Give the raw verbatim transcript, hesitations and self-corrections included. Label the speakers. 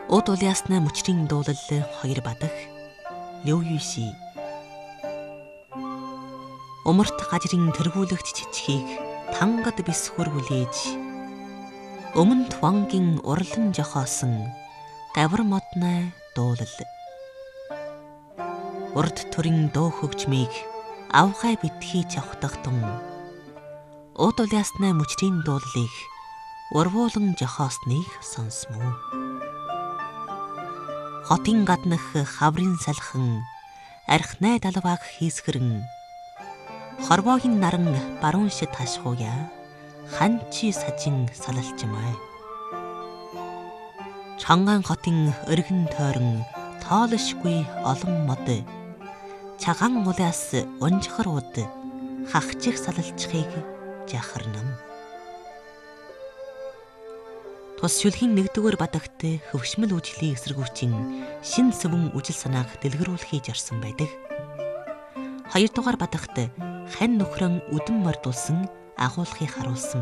Speaker 1: Уд улаасны мөчрийн дуулал хоёр бадах Лёюши. Умарт гажрын тэргүүлэгт чичхийг тангад бисхүр хүлээж өмнө твангийн урлан жохоосон гавар модны дуулал. Урд төрийн дуу хөгжмийг авхай битгий чавхдах тун уд улаасны мөчрийн дуулалыг урвуулан жохоосныг сонсмоо. Хотын гаднах хаврын салхан архнай далвааг хийсгэрэн хорвоогийн наран баруун шид хашгууя ханчи сажин салалчмай. Чонган хотын өргөн тойрон тоолшгүй олон мод цагаан улаас унжхар уд хахчих салалчхийг жахарнам. Тус шүлгийн нэгдүгээр бадагт хөвшмөл үжлийн эсэргүүчийн шин сүвэн үжил санааг дэлгэрүүлэхийж орсон байдаг. Хоёрдугаар бадагт хань нөхрөн үдэн мордулсан агуулгыг харуулсан